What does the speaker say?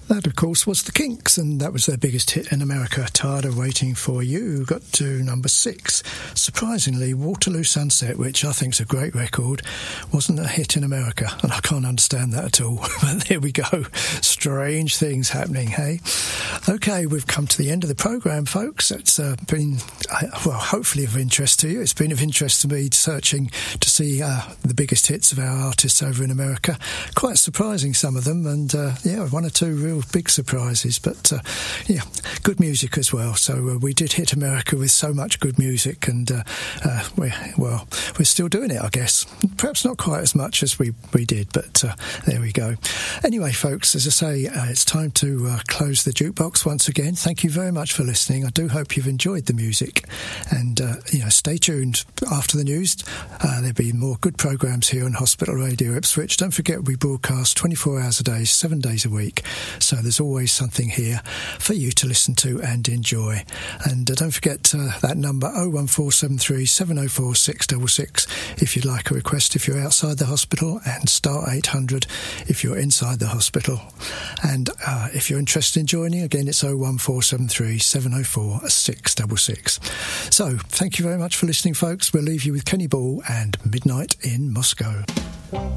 That, of course, was the Kinks, and that was their biggest hit in America, Tired of Waiting for You, got to number 6. Surprisingly, Waterloo Sunset, which I think is a great record, wasn't a hit in America, and I can't understand that at all. But there we go. Strange things happening, hey? OK, we've come to the end of the programme, folks. It's been, well, hopefully of interest to you. It's been of interest to me searching to see the biggest hits of our artists over in America. Quite surprising, some of them, and, yeah, one or two real big surprises, but yeah, good music as well. So we did hit America with so much good music, and we're still doing it, I guess. Perhaps not quite as much as we did, but there we go. Anyway, folks, as I say, it's time to close the jukebox once again. Thank you very much for listening. I do hope you've enjoyed the music, and stay tuned after the news. There'll be more good programmes here on Hospital Radio Ipswich. Don't forget, we broadcast 24 hours a day, 7 days a week. So there's always something here for you to listen to and enjoy. And don't forget that number 01473 704 666 if you'd like a request if you're outside the hospital, and star 800 if you're inside the hospital. And if you're interested in joining, again, it's 01473 704 666. So thank you very much for listening, folks. We'll leave you with Kenny Ball and Midnight in Moscow.